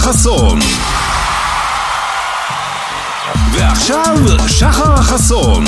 חסון. ועכשיו שחר חסון.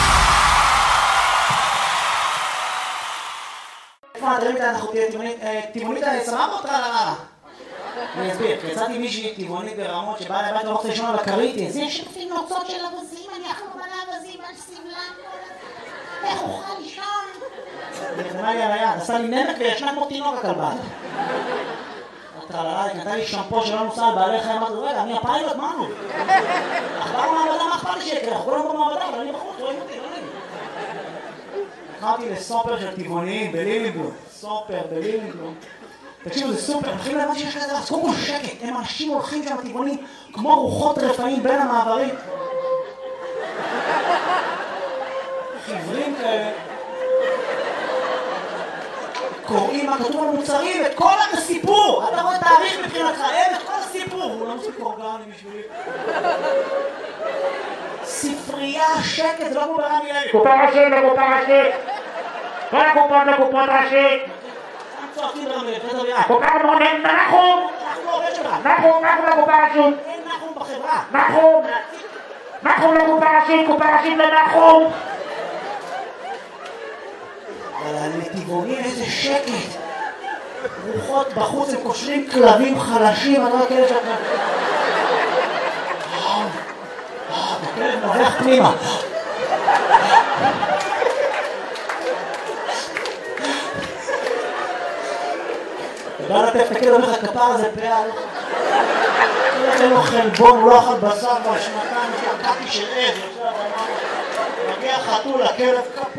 איפה הדברים אנחנו טבעונית סבבה אותך למה? אני אסביר, יצאתי מישהי טבעונית ברמות שבאה לבית ולא רוצה לישון על הכרית. זה שפים נוצות של אבזים, אני אכלו מלא אבזים על סבלם. איך אוכל לישון? נחתמה לי על היד, עשה לי נמק וישנה כמו תינוק הכלבה. טרללה, נתן לי שמפו שלא נוסע על בעלי חיים, אמרתי, רגע, אני הפיילוט, מה נו? אכבר מעבדה, מה אכפת לי שיקרה? אנחנו כולנו במעבדה, אבל אני בחוץ, רואים אותי, לא נעים. הלכתי לסופר של טבעוניים בלילינגלום, סופר בלילינגלום. תקשיבו, זה סופר, הם מתחילים להבן שיש כזה דבר, אז קודם כל שקט, הם אנשים הולכים שם טבעוניים כמו רוחות רפאים בין המעברים. חיוורים כאלה. קוראים מה כתוב על מוצרים, את כל הסיפור! אתה רואה תאריך מבחינתך, את כל הסיפור! הוא לא מספיק אורגני בשבילי. ספרייה, שקט, זה לא כמו ברמי לוי. קופה ראשית לקופה ראשית! כל הקופות לקופות ראשית! צועקים ברמי לוי, פדר בירה. קופה מונן, נחום! אנחנו עובד שלך. נחום לקופה ראשית! אין נחום בחברה. נחום לקופה ראשית, קופה ראשית לנחום! אבל לטבעונים איזה שקט. רוחות בחוץ, הם קושרים כלבים חלשים, אני לא הכלב שלך. הכלב נובח פנימה. תדע לטף את הכלב, אומר לך כפר הזה פעל. אין לו חלבון, הוא לא אכל בשר כבר שנתיים, קקי של עז. מגיע חתול, הכלב כפר.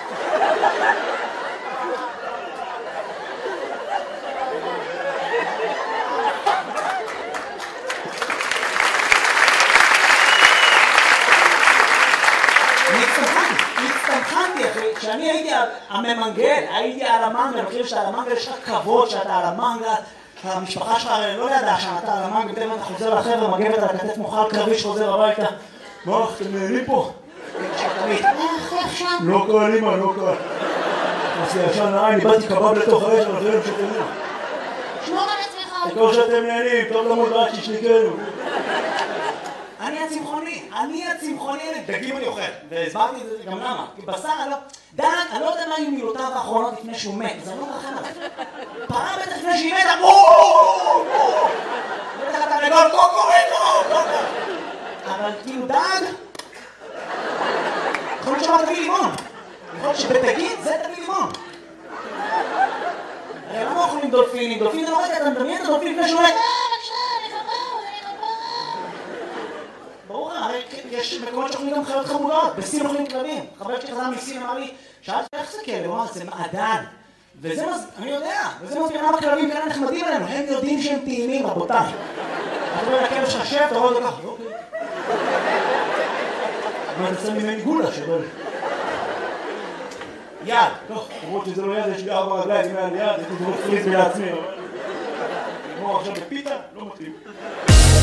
הצטמחנתי אחי, כשאני הייתי הממנגל, הייתי על המנגל, אני חושב שאתה על המנגל יש לך כבוד שאתה על המנגל, המשפחה שלך לא ידעה שאתה על המנגל, בטח אתה חוזר לחבר'ה, מגבת על הכתף מוכל קרבי שחוזר הביתה. מה, אתם נהנים פה? איך שם? לא קל אמא, לא קל. עשי ישן נעי, אני באתי קבב לתוך האש, אבל זה לא שתהנים. שמור על עצמך. הכל שאתם נהנים, טוב למוד רק שישניקנו. אני הצמחוני, דגים אני אוכל, והסברתי את זה גם למה, כי בשר אני לא יודע מה היו מילותיו האחרונות לפני שהוא מת, זה לא רחם עליו. פרה בטח לפני שהיא מתה, בטח אתה לגול קוקוריקו, אבל כאילו דג, יכול להיות שאומר תביא לימון, יכול להיות שבדגים זה תביא לימון. הרי למה אוכלים דולפינים? דולפין זה לא רגע, אתה מדמיין את הדולפין לפני שהוא מת. ברור, הרי יש מקומות שאוכלים גם חיות חמודות, בסין אוכלים כלבים. חבר שלי חזר מסין אמר לי, שאלתי איך זה כלב? הוא אמר, זה מעדן. וזה אני יודע, וזה מסביר למה כלבים כאלה נחמדים עלינו, הם יודעים שהם טעימים, רבותיי. אתה רואה לכלב שלך שב, אתה רואה אותו ככה, אוקיי. אבל זה ממני גולה שבל. יד, טוב, למרות שזה לא יד, יש לי 4 רגליים, אם היה לי יד, הייתי זרוק פריז לעצמי. נגמור עכשיו בפיתה, לא מתאים.